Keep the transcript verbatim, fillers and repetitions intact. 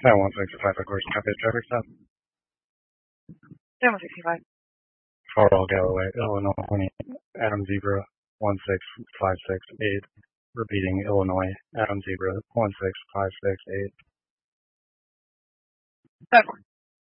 nine one sixty-five, of course, copy traffic stop. nine one sixty-five. Farwell, Galloway, Illinois, Adam Zebra, one six five six eight. Repeating, Illinois, Adam Zebra, one six five six eight. five four.